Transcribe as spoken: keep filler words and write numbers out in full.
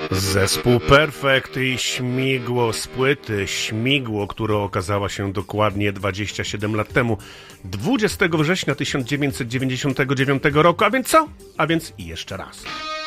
Zespół Perfekt i Śmigło z płyty Śmigło, która okazała się dokładnie dwadzieścia siedem lat temu, dwudziestego września tysiąc dziewięćset dziewięćdziesiątego dziewiątego roku. A więc co? A więc jeszcze raz.